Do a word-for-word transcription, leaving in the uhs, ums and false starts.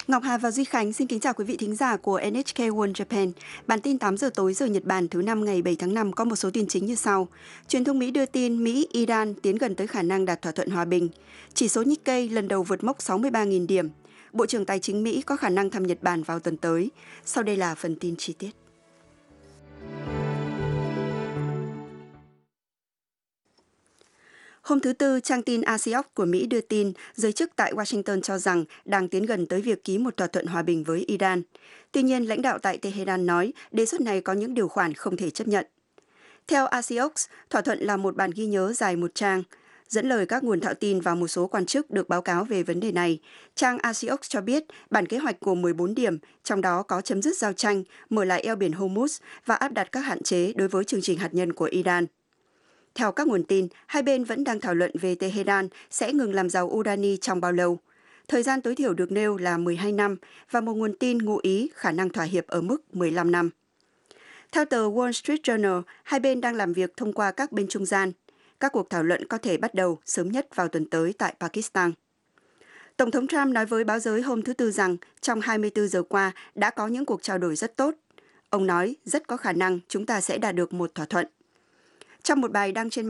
Ngọc Hà và Duy Khánh xin kính chào quý vị thính giả của en hát ca World Japan. Bản tin tám giờ tối giờ Nhật Bản thứ năm ngày bảy tháng năm có một số tin chính như sau. Truyền thông Mỹ đưa tin Mỹ, Iran tiến gần tới khả năng đạt thỏa thuận hòa bình. Chỉ số Nikkei lần đầu vượt mốc sáu mươi ba nghìn điểm. Bộ trưởng Tài chính Mỹ có khả năng thăm Nhật Bản vào tuần tới. Sau đây là phần tin chi tiết. Hôm thứ Tư, trang tin Axios của Mỹ đưa tin giới chức tại Washington cho rằng đang tiến gần tới việc ký một thỏa thuận hòa bình với Iran. Tuy nhiên, lãnh đạo tại Tehran nói đề xuất này có những điều khoản không thể chấp nhận. Theo Axios, thỏa thuận là một bản ghi nhớ dài một trang. Dẫn lời các nguồn thạo tin và một số quan chức được báo cáo về vấn đề này, trang Axios cho biết bản kế hoạch gồm mười bốn điểm, trong đó có chấm dứt giao tranh, mở lại eo biển Hormuz và áp đặt các hạn chế đối với chương trình hạt nhân của Iran. Theo các nguồn tin, hai bên vẫn đang thảo luận về Tehran sẽ ngừng làm giàu urani trong bao lâu. Thời gian tối thiểu được nêu là mười hai năm và một nguồn tin ngụ ý khả năng thỏa hiệp ở mức mười lăm năm. Theo tờ Wall Street Journal, hai bên đang làm việc thông qua các bên trung gian. Các cuộc thảo luận có thể bắt đầu sớm nhất vào tuần tới tại Pakistan. Tổng thống Trump nói với báo giới hôm thứ Tư rằng trong hai mươi tư giờ qua đã có những cuộc trao đổi rất tốt. Ông nói rất có khả năng chúng ta sẽ đạt được một thỏa thuận. Trong một bài đăng trên